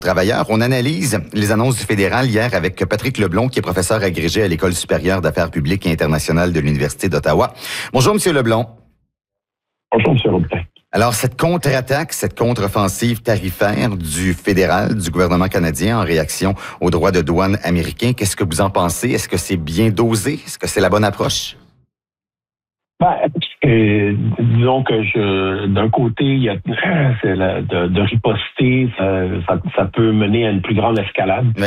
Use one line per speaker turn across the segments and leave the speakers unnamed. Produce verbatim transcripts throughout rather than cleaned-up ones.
Travailleurs. On analyse les annonces du fédéral hier avec Patrick Leblond, qui est professeur agrégé à l'École supérieure d'affaires publiques et internationales de l'Université d'Ottawa. Bonjour, Monsieur Leblond.
Bonjour, M. Robitaille.
Alors, cette contre-attaque, cette contre-offensive tarifaire du fédéral, du gouvernement canadien en réaction aux droits de douane américains, qu'est-ce que vous en pensez? Est-ce que c'est bien dosé? Est-ce que c'est la bonne approche?
Ben, euh, disons que je, d'un côté, il y a c'est la, de, de riposter, ça, ça, ça peut mener à une plus grande escalade.
Oui.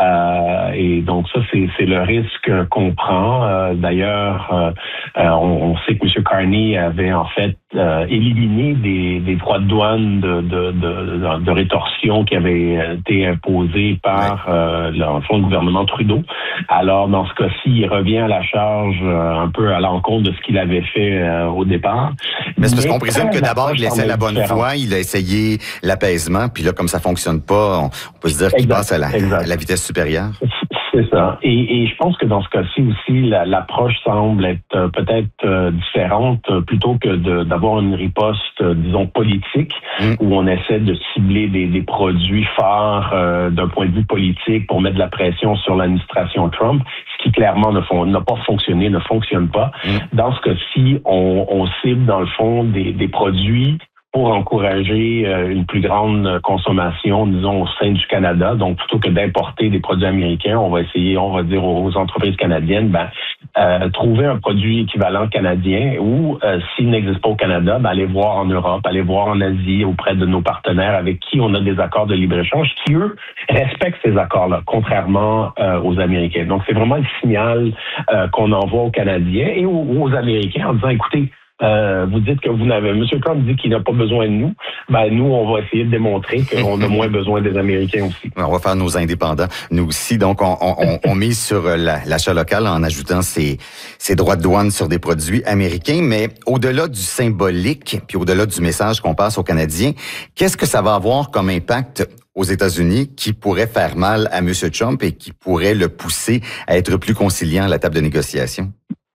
Euh, et donc ça, c'est, c'est le risque qu'on prend. Euh, d'ailleurs, euh, euh, on, on sait que M. Carney avait en fait euh, éliminé des, des droits de douane de, de, de, de rétorsion qui avaient été imposés par oui. euh, le, en fond, le gouvernement Trudeau. Alors, dans ce cas-ci, il revient à la charge euh, un peu à l'encontre de ce qu'il avait fait euh, au départ.
Mais c'est parce qu'on présume que d'abord, il essaie la bonne foi, il a essayé l'apaisement, puis là, comme ça fonctionne pas, on, on peut se dire qu'il exact, passe à la, à la vitesse supérieure.
C'est ça. Et, et je pense que dans ce cas-ci aussi, la, l'approche semble être euh, peut-être euh, différente, euh, plutôt que de, d'avoir une riposte, euh, disons, politique, mm. où on essaie de cibler des, des produits phares euh, d'un point de vue politique pour mettre de la pression sur l'administration Trump, ce qui clairement ne font, n'a pas fonctionné, ne fonctionne pas. Mm. Dans ce cas-ci, on, on cible dans le fond des, des produits pour encourager euh, une plus grande consommation, disons, au sein du Canada. Donc, plutôt que d'importer des produits américains, on va essayer, on va dire aux entreprises canadiennes, ben, euh, trouver un produit équivalent canadien ou, euh, s'il n'existe pas au Canada, ben, aller voir en Europe, aller voir en Asie, auprès de nos partenaires avec qui on a des accords de libre-échange, qui, eux, respectent ces accords-là, contrairement euh, aux Américains. Donc, c'est vraiment le signal euh, qu'on envoie aux Canadiens et aux, aux Américains en disant, écoutez, Euh, vous dites que vous n'avez... M. Trump dit qu'il n'a pas besoin de nous. Ben, nous, on va essayer de démontrer qu'on a moins besoin des Américains aussi.
On va faire nos indépendants, nous aussi. Donc, on, on, on mise sur la, l'achat local en ajoutant ces, ces droits de douane sur des produits américains. Mais au-delà du symbolique, puis au-delà du message qu'on passe aux Canadiens, qu'est-ce que ça va avoir comme impact aux États-Unis qui pourrait faire mal à M. Trump et qui pourrait le pousser à être plus conciliant à la table de négociation?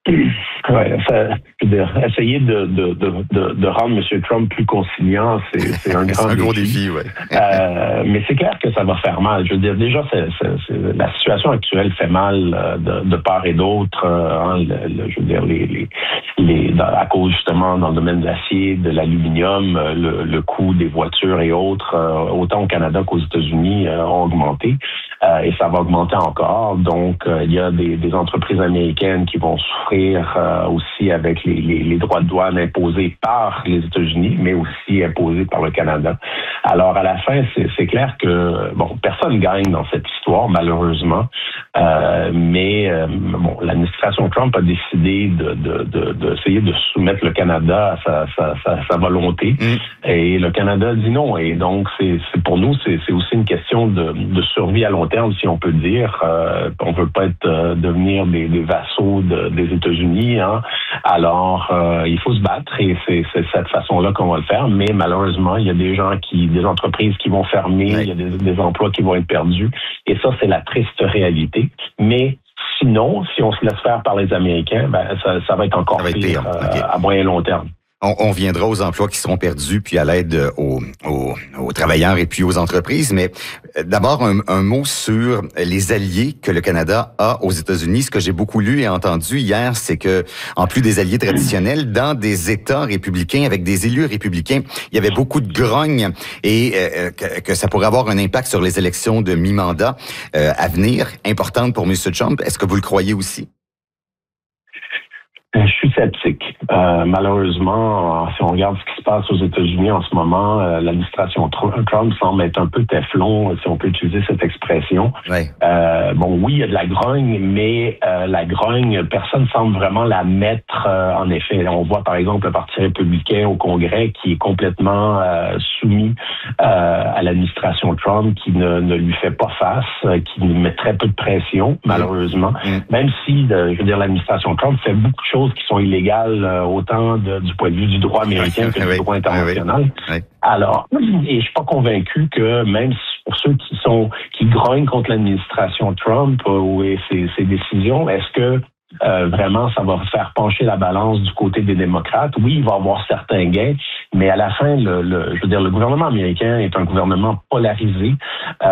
Ouais, ça, je veux dire, essayer de, de, de, de, de rendre M. Trump plus conciliant, c'est, c'est un grand
c'est un gros
défi.
défi, ouais.
euh, mais c'est clair que ça va faire mal. Je veux dire, déjà, c'est, c'est, c'est, la situation actuelle fait mal de, de part et d'autre. Hein, le, le, je veux dire, les, les, les, dans, à cause justement dans le domaine de l'acier, de l'aluminium, le, le coût des voitures et autres, euh, autant au Canada qu'aux États-Unis, euh, ont augmenté. Euh, et ça va augmenter encore. Donc, euh, il y a des, des entreprises américaines qui vont souffrir euh, aussi avec les, les, les droits de douane imposés par les États-Unis, mais aussi imposés par le Canada. Alors, à la fin, c'est, c'est clair que, bon, personne gagne dans cette histoire, malheureusement. Euh, mais, euh, bon, l'administration Trump a décidé de, de, de, de essayer de soumettre le Canada à sa, sa, sa, sa volonté. Mm. Et le Canada dit non. Et donc, c'est, c'est pour nous, c'est, c'est aussi une question de, de survie à long terme, si on peut dire. Euh, on veut pas être euh, devenir des, des vassaux de, des États-Unis. Hein. Alors, euh, il faut se battre et c'est, c'est cette façon-là qu'on va le faire. Mais malheureusement, il y a des gens qui, des entreprises qui vont fermer, oui. Il y a des, des emplois qui vont être perdus. Et ça, c'est la triste réalité. Mais sinon, si on se laisse faire par les Américains, ben ça, ça va être encore pire, pire. Euh, okay. à moyen et long terme.
On, on viendra aux emplois qui seront perdus, puis à l'aide aux, aux, aux travailleurs et puis aux entreprises. Mais d'abord, un, un mot sur les alliés que le Canada a aux États-Unis. Ce que j'ai beaucoup lu et entendu hier, c'est que, en plus des alliés traditionnels, dans des États républicains, avec des élus républicains, il y avait beaucoup de grogne et euh, que, que ça pourrait avoir un impact sur les élections de mi-mandat euh, à venir, importantes pour M. Trump. Est-ce que vous le croyez aussi?
Je suis sceptique. Euh, malheureusement, si on regarde ce qui se passe aux États-Unis en ce moment, euh, l'administration Trump semble être un peu téflon, si on peut utiliser cette expression.
Ouais.
Euh, bon, oui, il y a de la grogne, mais euh, la grogne, personne semble vraiment la mettre euh, en effet. On voit par exemple le Parti républicain au Congrès qui est complètement euh, soumis euh, à l'administration Trump, qui ne, ne lui fait pas face, euh, qui met très peu de pression, malheureusement. Mmh. Même si, de, je veux dire, l'administration Trump fait beaucoup de choses qui sont illégales, euh, autant de, du point de vue du droit américain que du droit international.
Oui, oui.
Alors, et je suis pas convaincu que même pour ceux qui sont qui grognent contre l'administration Trump euh, et ses, ses décisions, est-ce que Euh, vraiment, ça va faire pencher la balance du côté des démocrates. Oui, il va y avoir certains gains, mais à la fin, le, le, je veux dire, le gouvernement américain est un gouvernement polarisé. Euh,